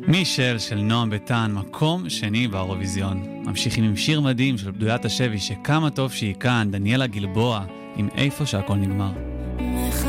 מישל של נועם ביטן, מקום שני באירוויזיון. ממשיכים עם שיר מדהים של פדוית השבי, שכמה טוב שהיא כאן, דניאלה גלבוע, עם איפה שהכל נגמר.